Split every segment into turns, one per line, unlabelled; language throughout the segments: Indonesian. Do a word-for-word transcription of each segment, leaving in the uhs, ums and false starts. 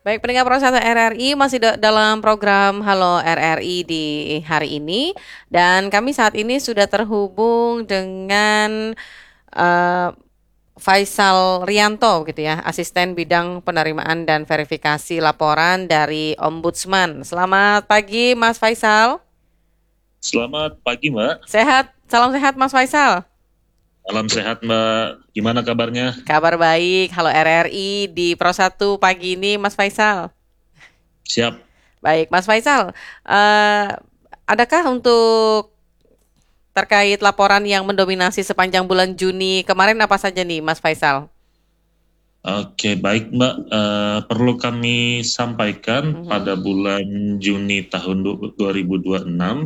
Baik, pendengar Pro satu R R I masih da- dalam program Halo R R I di hari ini dan kami saat ini sudah terhubung dengan eh, Faisal Rianto gitu ya, asisten bidang penerimaan dan verifikasi laporan dari Ombudsman. Selamat pagi Mas Faisal.
Selamat pagi, Mbak.
Sehat, salam sehat Mas Faisal.
Salam sehat, Mbak. Gimana kabarnya?
Kabar baik, Halo R R I di Pro satu pagi ini Mas Faisal.
Siap.
Baik, Mas Faisal, eh, adakah untuk terkait laporan yang mendominasi sepanjang bulan Juni kemarin apa saja nih, Mas Faisal?
Oke, baik, Mbak. Eh, perlu kami sampaikan
Mhm.
pada bulan Juni tahun du- dua ribu dua puluh enam,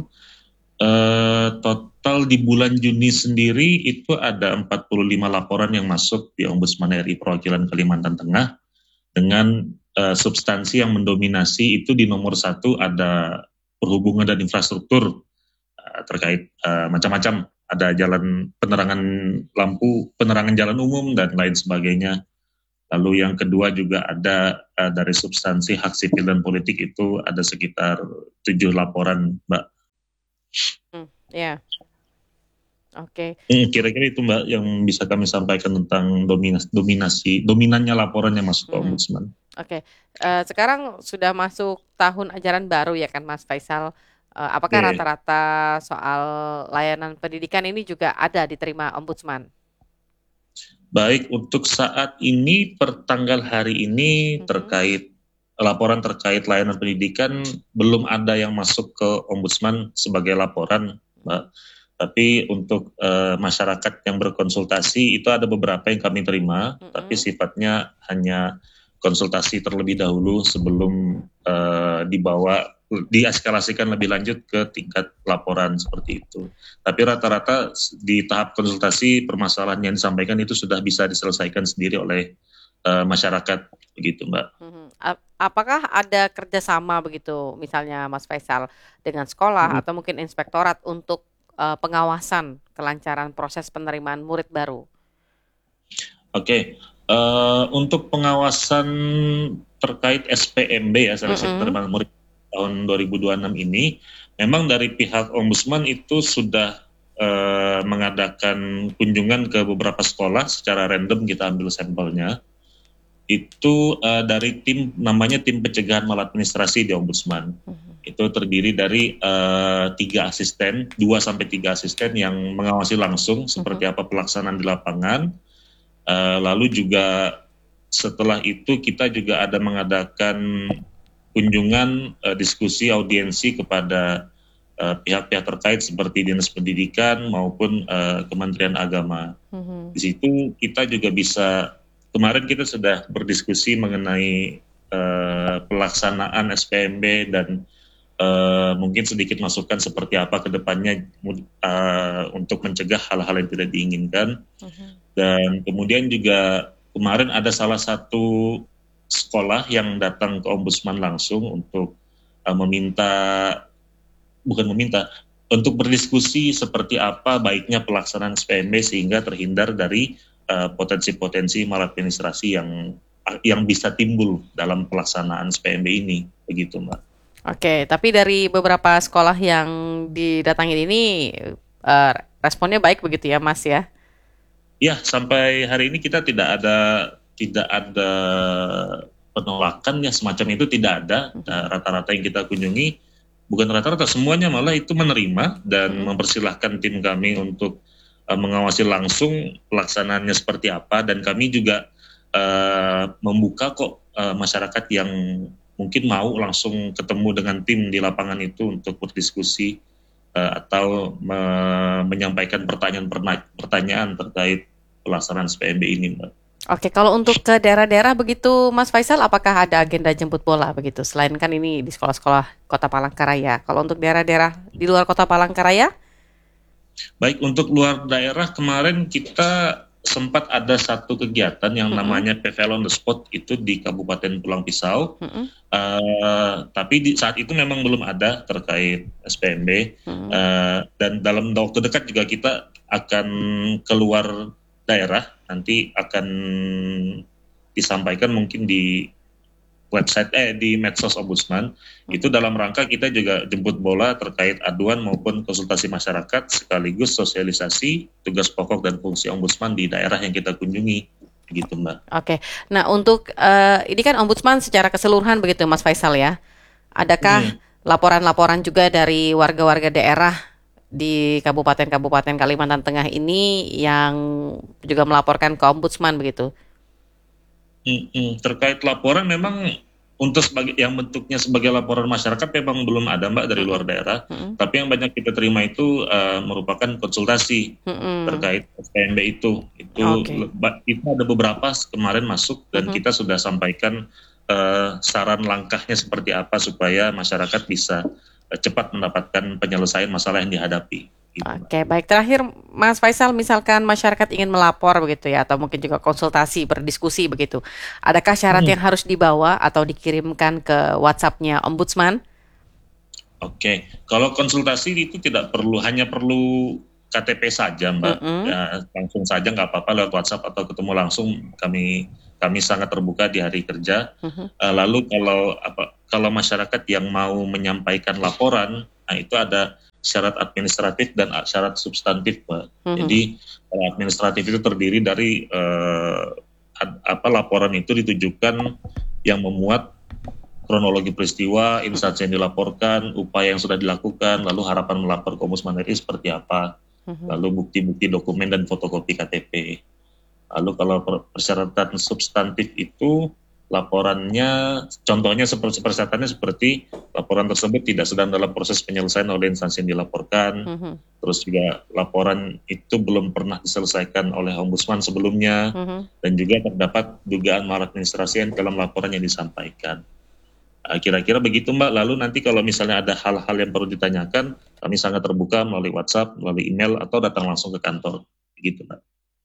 eh, total di bulan Juni sendiri itu ada empat puluh lima laporan yang masuk di Ombudsman R I Perwakilan Kalimantan Tengah dengan eh, substansi yang mendominasi itu di nomor satu ada perhubungan dan infrastruktur. Uh, terkait uh, macam-macam, ada jalan penerangan lampu, penerangan jalan umum dan lain sebagainya. Lalu yang kedua juga ada uh, dari substansi hak sipil dan politik itu ada sekitar tujuh laporan, Mbak.
Hmm, ya, oke.
Hmm, kira-kira itu Mbak yang bisa kami sampaikan tentang dominasi, dominasi dominannya laporan yang masuk ke
Mhm.
Ombudsman.
Oke, eh, sekarang sudah masuk tahun ajaran baru ya kan, Mas Faisal. Eh, apakah
Oke,
rata-rata soal layanan pendidikan ini juga ada diterima Ombudsman?
baik untuk saat ini per tanggal hari ini
Mhm.
terkait laporan terkait layanan pendidikan belum ada yang masuk ke Ombudsman sebagai laporan, Mbak. Tapi untuk uh, masyarakat yang berkonsultasi itu ada beberapa yang kami terima, tapi
Mhm.
sifatnya hanya konsultasi terlebih dahulu sebelum uh, dibawa dieskalasikan lebih lanjut ke tingkat laporan seperti itu. Tapi rata-rata di tahap konsultasi permasalahan yang disampaikan itu sudah bisa diselesaikan sendiri oleh uh, masyarakat begitu, Mbak.
Mhm. Ap- Apakah ada kerjasama begitu, misalnya Mas Faisal, dengan sekolah
Hmm.
atau mungkin inspektorat untuk eh, pengawasan kelancaran proses penerimaan murid baru?
Oke, okay. uh, untuk pengawasan terkait S P M B ya, seleksi
Mhm.
penerimaan murid tahun dua ribu dua puluh enam ini, memang dari pihak Ombudsman itu sudah uh, mengadakan kunjungan ke beberapa sekolah secara random, kita ambil sampelnya. Itu uh, dari tim namanya tim pencegahan maladministrasi di Ombudsman.
Mhm.
Itu terdiri dari uh, tiga asisten, dua sampai tiga asisten yang mengawasi langsung
Mhm.
seperti apa pelaksanaan di lapangan. Uh, lalu juga setelah itu kita juga ada mengadakan kunjungan uh, diskusi audiensi kepada uh, pihak-pihak terkait seperti Dinas Pendidikan maupun uh, Kementerian Agama.
Mhm.
Di situ kita juga bisa, kemarin kita sudah berdiskusi mengenai uh, pelaksanaan S P M B dan uh, mungkin sedikit masukan seperti apa ke depannya uh, untuk mencegah hal-hal yang tidak diinginkan.
Mhm.
Dan kemudian juga kemarin ada salah satu sekolah yang datang ke Ombudsman langsung untuk uh, meminta, bukan meminta, untuk berdiskusi seperti apa baiknya pelaksanaan S P M B sehingga terhindar dari uh, potensi-potensi maladministrasi yang yang bisa timbul dalam pelaksanaan S P M B ini, begitu Mbak.
Oke, tapi dari beberapa sekolah yang didatangin ini eh, responnya baik begitu ya, Mas ya?
Ya, sampai hari ini kita tidak ada tidak ada penolakan ya semacam itu, tidak ada. Nah,
Mhm.
rata-rata yang kita kunjungi, bukan rata-rata, semuanya malah itu menerima dan
Mhm.
mempersilahkan tim kami untuk uh, mengawasi langsung pelaksanaannya seperti apa, dan kami juga uh, membuka kok uh, masyarakat yang mungkin mau langsung ketemu dengan tim di lapangan itu untuk berdiskusi uh, atau me- menyampaikan pertanyaan-pertanyaan terkait pelaksanaan S P M B ini, Mbak.
Oke, kalau untuk ke daerah-daerah begitu, Mas Faisal, apakah ada agenda jemput bola begitu? Selain kan ini di sekolah-sekolah Kota Palangkaraya. Kalau untuk daerah-daerah di luar Kota Palangkaraya?
Baik, untuk luar daerah kemarin kita sempat ada satu kegiatan yang
Mhm.
namanya P V L on the spot itu di Kabupaten Pulang Pisau.
Mhm.
Uh, tapi di saat itu memang belum ada terkait S P M B.
Mhm.
Uh, dan dalam waktu dekat juga kita akan keluar daerah, nanti akan disampaikan mungkin di website eh di medsos Ombudsman. Itu dalam rangka kita juga jemput bola terkait aduan maupun konsultasi masyarakat sekaligus sosialisasi tugas pokok dan fungsi Ombudsman di daerah yang kita kunjungi, gitu Mbak.
Oke, nah untuk uh, ini kan Ombudsman secara keseluruhan begitu Mas Faisal ya. Adakah
Hmm.
laporan-laporan juga dari warga-warga daerah di kabupaten-kabupaten Kalimantan Tengah ini yang juga melaporkan ke Ombudsman begitu?
Mm-mm. Terkait laporan memang untuk sebagai yang bentuknya sebagai laporan masyarakat memang belum ada Mbak dari luar daerah,
Mm-mm.
tapi yang banyak kita terima itu uh, merupakan konsultasi
Mm-mm.
terkait S P M B itu. Itu
Oke.
leba- itu ada beberapa kemarin masuk dan
Mhm.
kita sudah sampaikan uh, saran langkahnya seperti apa supaya masyarakat bisa uh, cepat mendapatkan penyelesaian masalah yang dihadapi. Gitu, Mbak.
Oke, baik. Terakhir, Mas Faisal, misalkan masyarakat ingin melapor begitu ya, atau mungkin juga konsultasi, berdiskusi begitu. Adakah syarat
Hmm.
yang harus dibawa atau dikirimkan ke WhatsApp-nya Ombudsman?
Oke, kalau konsultasi itu tidak perlu, hanya perlu K T P saja, Mbak.
Mm-mm.
Ya, langsung saja nggak apa-apa lewat WhatsApp atau ketemu langsung. Kami kami sangat terbuka di hari kerja.
Mhm.
Eh, lalu kalau apa kalau masyarakat yang mau menyampaikan laporan, nah itu ada syarat administratif dan syarat substantif, Pak.
Mhm.
Jadi kalau administratif itu terdiri dari eh, ad- apa laporan itu ditujukan yang memuat kronologi peristiwa, instansi yang dilaporkan, upaya yang sudah dilakukan, lalu harapan melapor ke Ombudsman R I seperti apa,
Mhm.
lalu bukti-bukti dokumen dan fotokopi K T P. Lalu kalau per- persyaratan substantif itu laporannya, contohnya seperti persyaratannya seperti laporan tersebut tidak sedang dalam proses penyelesaian oleh instansi yang dilaporkan,
Mhm.
terus juga laporan itu belum pernah diselesaikan oleh Ombudsman sebelumnya,
Mhm.
dan juga terdapat dugaan maladministrasi yang dalam laporan yang disampaikan. Uh, Kira-kira begitu Mbak. Lalu nanti kalau misalnya ada hal-hal yang perlu ditanyakan, kami sangat terbuka melalui WhatsApp, melalui email, atau datang langsung ke kantor. Begitu Mbak.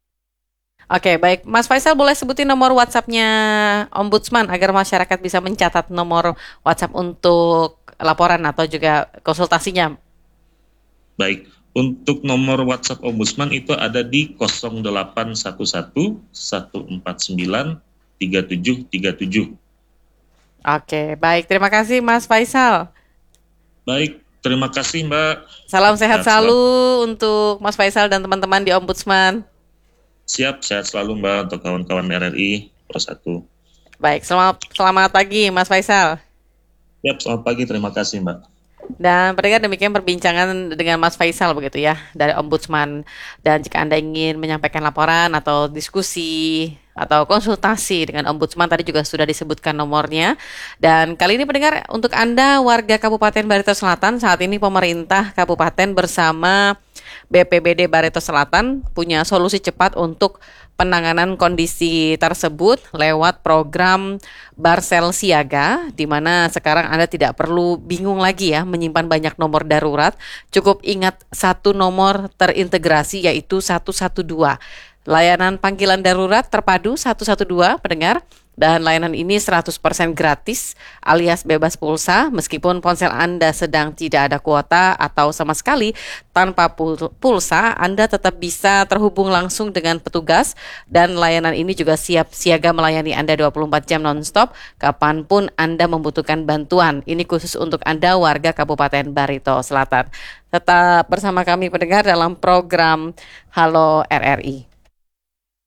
Oke, baik. Mas Faisal boleh sebutin nomor WhatsApp-nya Ombudsman agar masyarakat bisa mencatat nomor WhatsApp untuk laporan atau juga konsultasinya.
Baik, untuk nomor WhatsApp Ombudsman itu ada di nol delapan satu satu satu empat sembilan tiga tujuh tiga tujuh.
Oke, baik. Terima kasih Mas Faisal.
Baik, terima kasih Mbak.
Salam sehat
Sehat selalu.
selalu untuk Mas Faisal dan teman-teman di Ombudsman.
Siap, sehat selalu Mbak untuk kawan-kawan R R I Persatu.
Baik, selamat selamat pagi Mas Faisal.
Siap, selamat pagi, terima kasih Mbak.
Dan pendengar, demikian perbincangan dengan Mas Faisal begitu ya dari Ombudsman. Dan jika Anda ingin menyampaikan laporan atau diskusi atau konsultasi dengan Ombudsman, tadi juga sudah disebutkan nomornya. Dan kali ini pendengar, untuk Anda warga Kabupaten Barito Selatan, saat ini pemerintah kabupaten bersama B P B D Barito Selatan punya solusi cepat untuk penanganan kondisi tersebut lewat program Barsel Siaga, di mana sekarang Anda tidak perlu bingung lagi ya menyimpan banyak nomor darurat. Cukup ingat satu nomor terintegrasi, yaitu satu satu dua. Layanan panggilan darurat terpadu satu satu dua, pendengar. Dan layanan ini seratus persen gratis alias bebas pulsa, meskipun ponsel Anda sedang tidak ada kuota atau sama sekali tanpa pul- pulsa, Anda tetap bisa terhubung langsung dengan petugas, dan layanan ini juga siap siaga melayani Anda dua puluh empat jam nonstop kapanpun Anda membutuhkan bantuan. Ini khusus untuk Anda warga Kabupaten Barito Selatan. Tetap bersama kami pendengar dalam program Halo R R I.